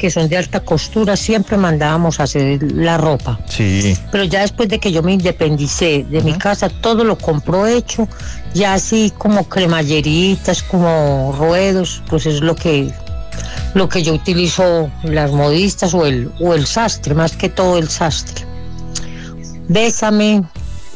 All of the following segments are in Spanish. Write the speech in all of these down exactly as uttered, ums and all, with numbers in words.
que son de alta costura, siempre mandábamos a hacer la ropa. Sí. Pero ya después de que yo me independicé de uh-huh. mi casa, todo lo compro hecho, ya así como cremalleritas, como ruedos, pues es lo que lo que yo utilizo, las modistas o el, o el sastre, más que todo el sastre. Bésame.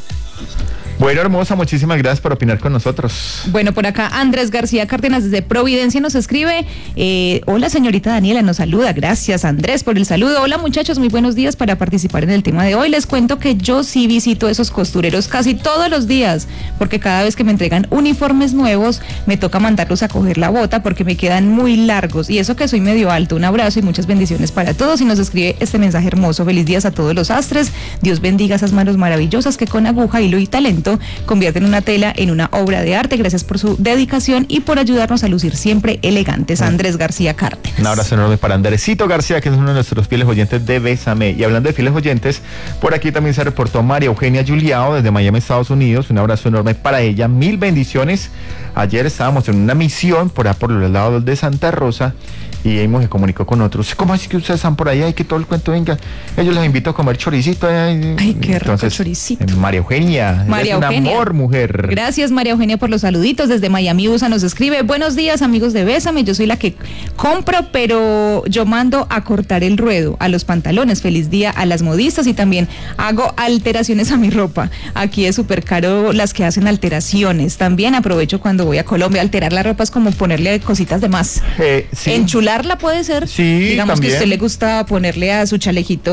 Bueno, hermosa, muchísimas gracias por opinar con nosotros. Bueno, por acá Andrés García Cárdenas desde Providencia nos escribe, eh, hola señorita Daniela, nos saluda, gracias Andrés por el saludo. Hola muchachos, muy buenos días. Para participar en el tema de hoy les cuento que yo sí visito esos costureros casi todos los días, porque cada vez que me entregan uniformes nuevos me toca mandarlos a coger la bota porque me quedan muy largos, y eso que soy medio alto. Un abrazo y muchas bendiciones para todos, y nos escribe este mensaje hermoso: feliz días a todos los sastres, Dios bendiga esas manos maravillosas que con aguja, hilo y talento convierten una tela en una obra de arte. Gracias por su dedicación y por ayudarnos a lucir siempre elegantes. Andrés García Cárdenas. Un abrazo enorme para Andresito García, que es uno de nuestros fieles oyentes de Bésame. Y hablando de fieles oyentes, por aquí también se reportó María Eugenia Juliao desde Miami, Estados Unidos. Un abrazo enorme para ella, mil bendiciones. Ayer estábamos en una misión por allá por los lados de Santa Rosa y ella se comunicó con otros. ¿Cómo así que ustedes están por allá y que todo el cuento venga? Ellos les invito a comer choricito. Ay, Ay qué rico choricito. María Eugenia, María es un Eugenia. amor, mujer. Gracias María Eugenia por los saluditos. Desde Miami, U S A nos escribe: buenos días amigos de Bésame, yo soy la que compro, pero yo mando a cortar el ruedo a los pantalones. Feliz día a las modistas, y también hago alteraciones a mi ropa. Aquí es súper caro las que hacen alteraciones. También aprovecho cuando voy a Colombia. Alterar la ropa es como ponerle cositas de más. Eh, sí. Enchularla puede ser. Sí, digamos también. Que a usted le gusta ponerle a su chalecito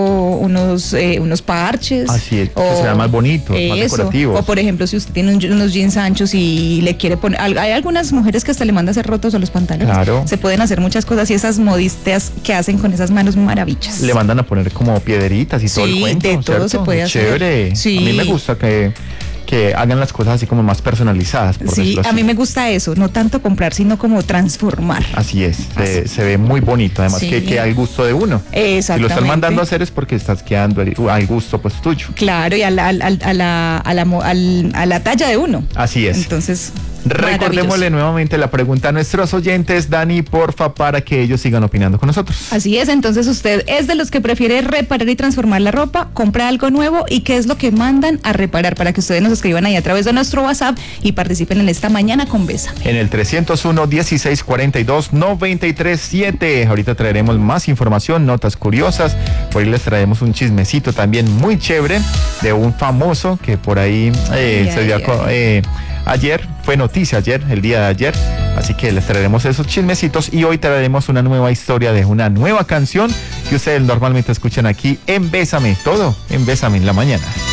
unos eh, unos parches. Así es, o, que sea más bonito, eso, más decorativo. O por ejemplo, si usted tiene un, unos jeans anchos y le quiere poner, hay algunas mujeres que hasta le manda hacer rotos a los pantalones. Claro. Se pueden hacer muchas cosas, y esas modistas que hacen con esas manos maravillas. Le mandan a poner como piedritas y sí, todo el cuento, de todo ¿cierto? se puede hacer. Chévere. Sí. A mí me gusta que que hagan las cosas así como más personalizadas, por sí, decirlo así. A mí me gusta eso, no tanto comprar, sino como transformar. Así es, así. Se, se ve muy bonito, además sí. que queda al gusto de uno. Exactamente. Si lo están mandando a hacer es porque estás quedando al gusto pues tuyo. Claro, y a la, a la, a la, a la, a la talla de uno. Así es. Entonces, recordémosle nuevamente la pregunta a nuestros oyentes, Dani, porfa, para que ellos sigan opinando con nosotros. Así es, entonces usted es de los que prefiere reparar y transformar la ropa, comprar algo nuevo, y qué es lo que mandan a reparar, para que ustedes nos escriban ahí a través de nuestro WhatsApp y participen en esta mañana con Bésame. En el trescientos uno, dieciséis cuarenta y dos, noventa y tres siete. Ahorita traeremos más información, notas curiosas. Por ahí les traemos un chismecito también muy chévere de un famoso que por ahí eh, ay, se dio ay, a, eh, ayer, fue noticia ayer, el día de ayer. Así que les traeremos esos chismecitos, y hoy traeremos una nueva historia de una nueva canción que ustedes normalmente escuchan aquí en Bésame. Todo en Bésame en la mañana.